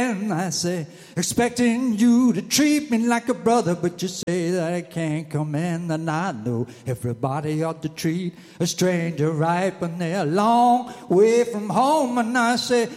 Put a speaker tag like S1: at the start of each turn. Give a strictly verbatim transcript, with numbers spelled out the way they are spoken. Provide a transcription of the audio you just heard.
S1: in, I say, expecting you to treat me like a brother, but you say that I can't come in. And I know everybody ought to treat a stranger right when they're a long way from home. And I say,